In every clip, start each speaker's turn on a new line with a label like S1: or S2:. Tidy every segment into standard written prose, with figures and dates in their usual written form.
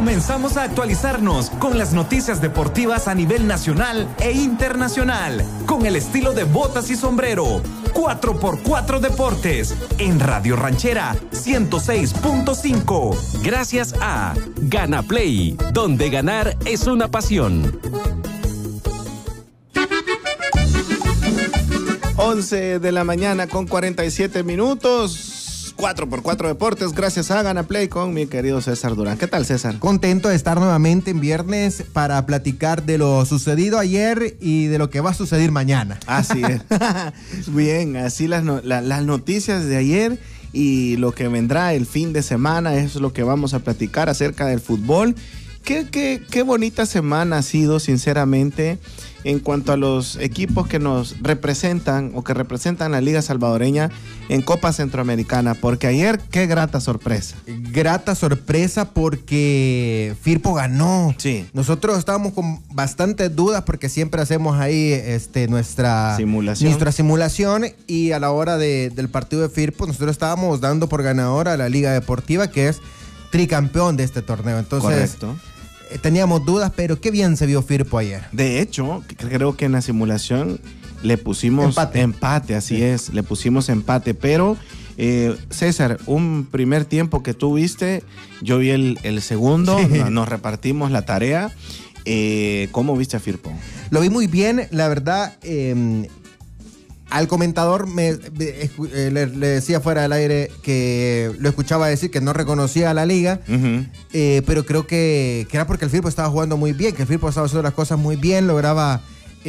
S1: Comenzamos a actualizarnos con las noticias deportivas a nivel nacional e internacional, con el estilo de botas y sombrero. 4x4 Deportes, en Radio Ranchera 106.5.
S2: Gracias a Gana Play, donde ganar es una pasión.
S3: 11 de la mañana con 47 minutos. 4x4 Deportes, gracias a Gana Play con mi querido César Durán. ¿Qué tal, César?
S4: Contento de estar nuevamente en viernes para platicar de lo sucedido ayer y de lo que va a suceder mañana.
S3: Así es. Bien, así las noticias de ayer y lo que vendrá el fin de semana es lo que vamos a platicar acerca del fútbol. Qué bonita semana ha sido, sinceramente, en cuanto a los equipos que nos representan o que representan la Liga Salvadoreña en Copa Centroamericana, porque ayer qué grata sorpresa.
S4: Grata sorpresa porque Firpo ganó.
S3: Sí.
S4: Nosotros estábamos con bastantes dudas porque siempre hacemos ahí nuestra simulación y a la hora del partido de Firpo nosotros estábamos dando por ganadora a la Liga Deportiva, que es tricampeón de este torneo. Entonces,
S3: correcto.
S4: Teníamos dudas, pero qué bien se vio Firpo ayer.
S3: De hecho, creo que en la simulación le pusimos empate, así sí. Es, le pusimos empate, pero César, un primer tiempo que tú viste, yo vi el segundo, sí. Nos repartimos la tarea. ¿Cómo viste a Firpo?
S4: Lo vi muy bien, la verdad. Al comentador le decía fuera del aire que lo escuchaba decir que no reconocía a la liga, pero creo que era porque el Firpo estaba jugando muy bien, que el Firpo estaba haciendo las cosas muy bien, lograba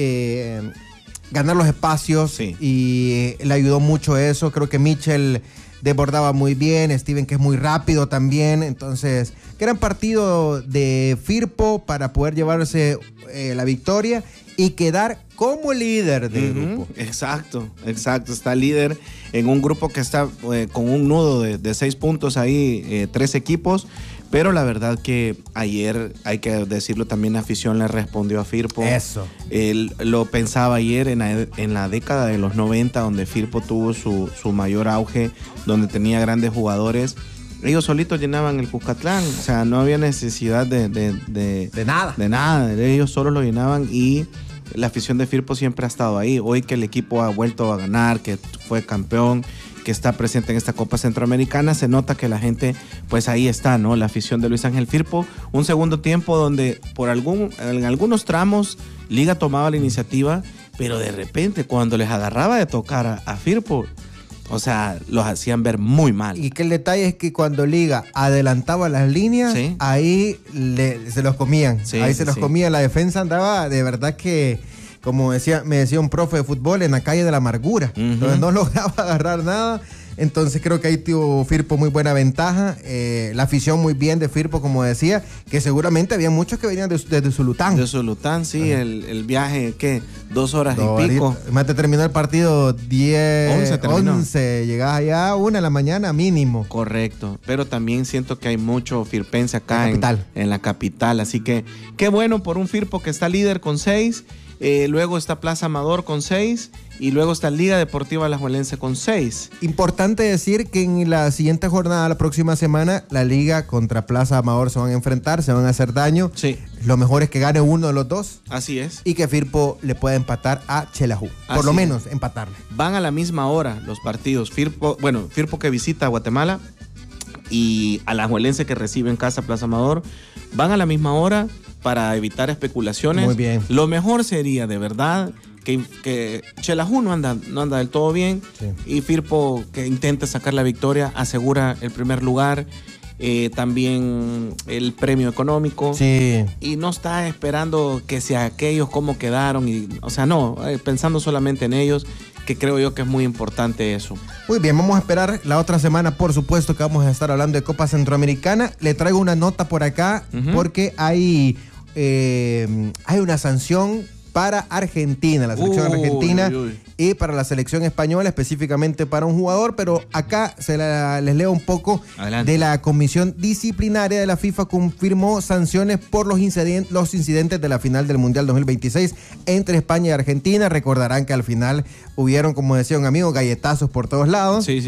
S4: ganar los espacios, sí. Y le ayudó mucho eso. Creo que Mitchell desbordaba muy bien, Steven, que es muy rápido también. Entonces, gran partido de Firpo para poder llevarse la victoria y quedar como líder del grupo.
S3: Exacto. Está líder en un grupo que está con un nudo de 6 puntos ahí, 3 equipos. Pero la verdad que ayer, hay que decirlo también, la afición le respondió a Firpo.
S4: Eso.
S3: Él lo pensaba ayer en la década de los 90, donde Firpo tuvo su mayor auge, donde tenía grandes jugadores. Ellos solitos llenaban el Cuscatlán, o sea, no había necesidad de
S4: nada.
S3: De nada, ellos solo lo llenaban y la afición de Firpo siempre ha estado ahí. Hoy que el equipo ha vuelto a ganar, que fue campeón, que está presente en esta Copa Centroamericana, se nota que la gente, pues ahí está, ¿no? La afición de Luis Ángel Firpo. Un segundo tiempo donde en algunos tramos Liga tomaba la iniciativa, pero de repente cuando les agarraba de tocar a Firpo, o sea, los hacían ver muy mal.
S4: Y que el detalle es que cuando Liga adelantaba las líneas, ¿sí? Ahí se los comían. Sí, ahí se los comían. La defensa andaba de verdad que, como me decía un profe de fútbol, en la calle de la amargura. Entonces no lograba agarrar nada. Entonces creo que ahí tuvo Firpo muy buena ventaja. La afición muy bien de Firpo, como decía, que seguramente había muchos que venían desde Zulután.
S3: De Zulután, sí. El viaje, ¿qué? 2 horas y pico.
S4: Más te terminó el partido 11. Llegás allá 1 de la mañana mínimo.
S3: Correcto. Pero también siento que hay mucho firpense acá en la capital. Así que qué bueno por un Firpo que está líder con 6. Luego está Plaza Amador con 6 y luego está Liga Deportiva Alajuelense con 6.
S4: Importante decir que en la siguiente jornada, la próxima semana, la Liga contra Plaza Amador se van a enfrentar, se van a hacer daño.
S3: Sí.
S4: Lo mejor es que gane uno de los dos.
S3: Así es.
S4: Y que Firpo le pueda empatar a Xelajú. Por lo menos empatarle.
S3: Van a la misma hora los partidos. Firpo que visita a Guatemala y Alajuelense que recibe en casa Plaza Amador. Van a la misma hora para evitar especulaciones.
S4: Muy bien.
S3: Lo mejor sería, de verdad, que Xelajú no anda del todo bien, sí. Y Firpo que intente sacar la victoria, asegura el primer lugar, también el premio económico.
S4: Sí.
S3: Y no está esperando que sea aquellos cómo quedaron, o sea, no, pensando solamente en ellos, que creo yo que es muy importante eso.
S4: Muy bien, vamos a esperar la otra semana, por supuesto que vamos a estar hablando de Copa Centroamericana. Le traigo una nota por acá, porque hay una sanción para Argentina, la selección argentina, y para la selección española, específicamente para un jugador, pero acá les leo un poco. Adelante. De la comisión disciplinaria de la FIFA confirmó sanciones por los incidentes de la final del Mundial 2026 entre España y Argentina. Recordarán que al final hubieron, como decía un amigo, galletazos por todos lados.
S3: Sí.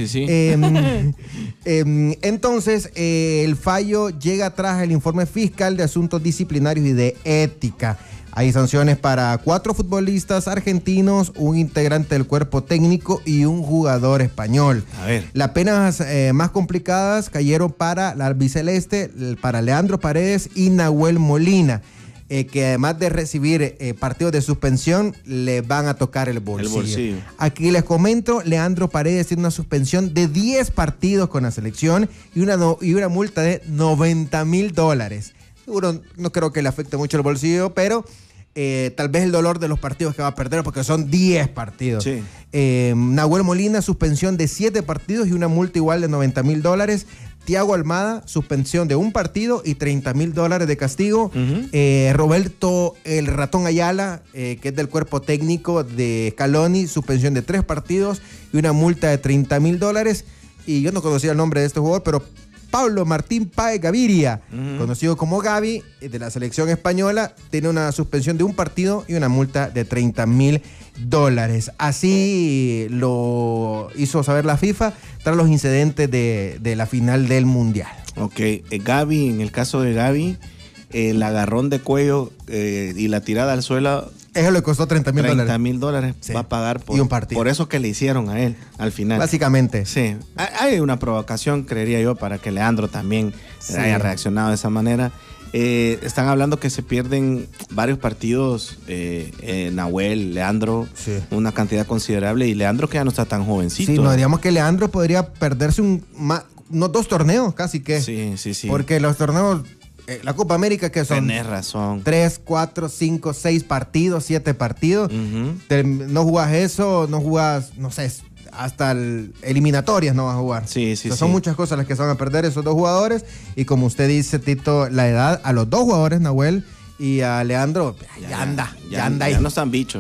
S4: Entonces, el fallo llega tras el informe fiscal de asuntos disciplinarios y de ética. Hay sanciones para 4 futbolistas argentinos, un integrante del cuerpo técnico y un jugador español.
S3: A ver.
S4: Las penas más complicadas cayeron para la albiceleste, para Leandro Paredes y Nahuel Molina, que además de recibir partidos de suspensión, le van a tocar el bolsillo. Aquí les comento, Leandro Paredes tiene una suspensión de 10 partidos con la selección y una multa de $90,000. Seguro no creo que le afecte mucho el bolsillo, pero tal vez el dolor de los partidos que va a perder, porque son 10 partidos.
S3: Sí.
S4: Nahuel Molina, suspensión de 7 partidos y una multa igual de $90,000. Thiago Almada, suspensión de 1 partido y $30,000 de castigo. Roberto el Ratón Ayala, que es del cuerpo técnico de Scaloni, suspensión de 3 partidos y una multa de $30,000. Y yo no conocía el nombre de este jugador, pero Pablo Martín Páez Gaviria, conocido como Gavi, de la selección española, tiene una suspensión de 1 partido y una multa de $30,000. Así lo hizo saber la FIFA tras los incidentes de la final del Mundial.
S3: Ok, Gavi, en el caso de Gavi, el agarrón de cuello y la tirada al suelo...
S4: Eso le costó $30,000.
S3: $30,000
S4: sí.
S3: Va a pagar
S4: y un partido.
S3: Por eso que le hicieron a él al final.
S4: Básicamente.
S3: Sí. Hay una provocación, creería yo, para que Leandro también haya reaccionado de esa manera. Están hablando que se pierden varios partidos, Nahuel, Leandro, una cantidad considerable, y Leandro que ya no está tan jovencito.
S4: Sí, no, digamos que Leandro podría perderse unos 2 torneos, casi que.
S3: Sí.
S4: Porque los torneos... la Copa América, que son...
S3: Tenés razón.
S4: 3, 4, 5, 6 partidos, 7 partidos. No jugás eso, no jugás, no sé, hasta eliminatorias no vas a jugar.
S3: Sí.
S4: Son muchas cosas las que se van a perder esos 2 jugadores. Y como usted dice, Tito, la edad a los 2 jugadores, Nahuel y a Leandro, ya anda ahí.
S3: Ya no están bichos.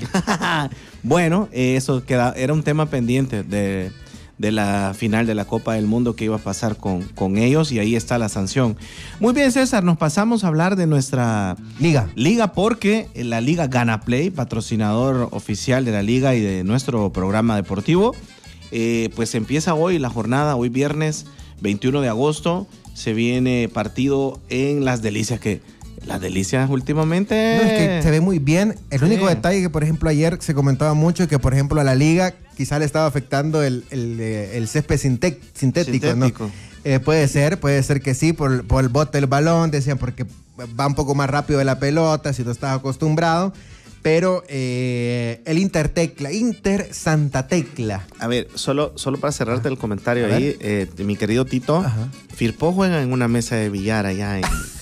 S3: Bueno, eso era un tema pendiente de la final de la Copa del Mundo que iba a pasar con ellos, y ahí está la sanción. Muy bien, César, nos pasamos a hablar de nuestra liga, porque la Liga Gana Play, patrocinador oficial de la liga y de nuestro programa deportivo, pues empieza hoy la jornada, hoy viernes 21 de agosto, se viene partido en Las Delicias, que Las Delicias últimamente...
S4: No, es que se ve muy bien. El único detalle que, por ejemplo, ayer se comentaba mucho que, por ejemplo, a la liga quizá le estaba afectando el césped sintético, ¿no? Puede ser que sí, por el bote del balón, decían, porque va un poco más rápido de la pelota, si no estás acostumbrado. Pero el Inter Santa Tecla.
S3: A ver, solo para cerrarte el comentario ahí, mi querido Tito, Firpo juega en una mesa de billar allá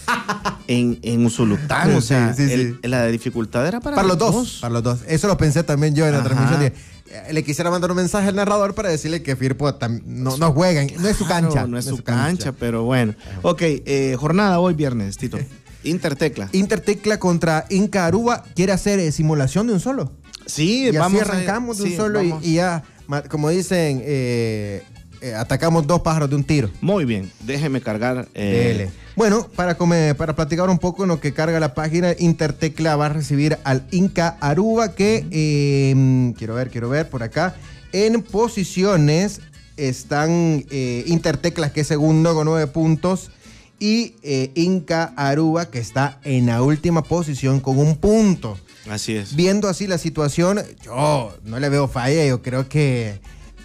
S3: en Usulután, o sea, la dificultad era para los dos.
S4: Para los dos. Eso lo pensé también yo en la transmisión. Le quisiera mandar un mensaje al narrador para decirle que Firpo no juega, no es su cancha.
S3: No es su cancha, pero bueno. Ok, jornada hoy viernes, Tito.
S4: Intertecla contra Inca Aruba. ¿Quiere hacer simulación de un solo?
S3: Sí,
S4: y así arrancamos de un solo y ya, como dicen, atacamos 2 pájaros de un tiro.
S3: Muy bien, déjeme cargar.
S4: Bueno, para platicar un poco en lo que carga la página, Intertecla va a recibir al Inca Aruba, que quiero ver por acá. En posiciones están Intertecla, que es segundo con 9 puntos, y Inca Aruba, que está en la última posición con 1 punto.
S3: Así es.
S4: Viendo así la situación, yo no le veo falla. Yo creo que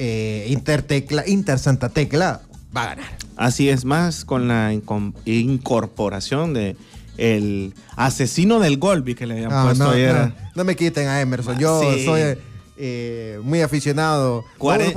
S4: Inter Santa Tecla va a ganar.
S3: Así es, más con la incorporación de el asesino del gol, que le habían puesto ayer.
S4: No me quiten a Emerson. Yo soy muy aficionado.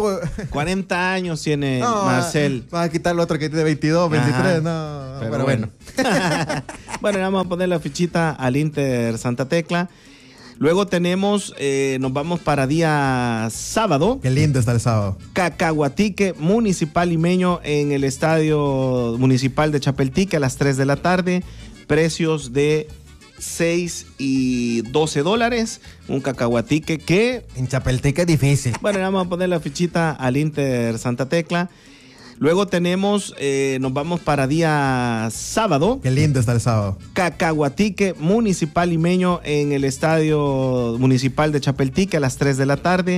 S3: 40 años tiene Marcel.
S4: Vas a quitar el otro que tiene 22, 23. Pero bueno.
S3: Bueno, vamos a poner la fichita al Inter Santa Tecla. Luego tenemos, nos vamos para día sábado.
S4: Qué lindo está el sábado.
S3: Cacahuatique Municipal Limeño en el Estadio Municipal de Chapeltique a las 3 de la tarde. Precios de 6 y $12. Un cacahuatique que...
S4: En Chapeltica es difícil.
S3: Bueno, vamos a poner la fichita al Inter Santa Tecla. Luego tenemos, nos vamos para día sábado.
S4: Qué lindo está el sábado.
S3: Cacahuatique Municipal Limeño en el Estadio Municipal de Chapeltique a las 3 de la tarde.